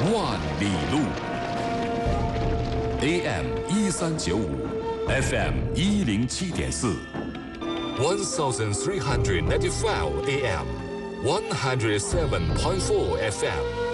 万里路 ，AM 1395 ，FM 107.4 ，1395 AM，107.4 FM。